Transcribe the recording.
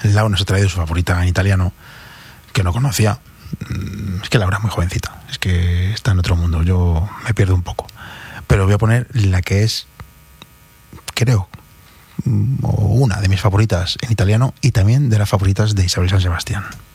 Lau nos ha traído su favorita en italiano, que no conocía. Es que Laura es muy jovencita, es que está en otro mundo, yo me pierdo un poco. Pero voy a poner la que es, creo, o una de mis favoritas en italiano y también de las favoritas de Isabel San Sebastián.